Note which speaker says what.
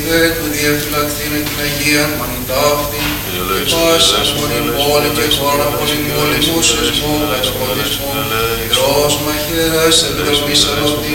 Speaker 1: δε του διαφυλακτήν την Αγίαν Μανιτάφτη, και πάσας μόνη πόλη και χώρα πολυμόλυμους εσμού, καταπολισμού, υδρός μαχαιρές εμπροσμής αγωτή,